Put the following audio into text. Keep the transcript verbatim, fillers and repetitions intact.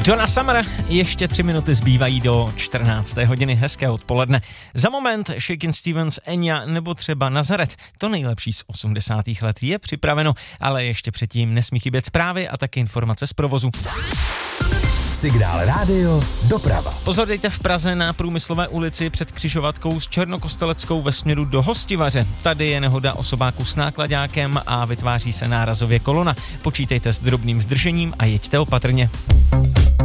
Donna Summer, ještě tři minuty zbývají do čtrnácté hodiny, hezké odpoledne. Za moment Shakin' Stevens, Enya nebo třeba Nazaret, to nejlepší z osmdesátých let je připraveno, ale ještě předtím nesmí chybět zprávy a také informace z provozu. Signál Rádio Doprava. Pozor, dejte v Praze na Průmyslové ulici před křižovatkou s Černokosteleckou ve směru do Hostivaře. Tady je nehoda osobáku s náklaďákem a vytváří se nárazově kolona. Počítejte s drobným zdržením a jeďte opatrně.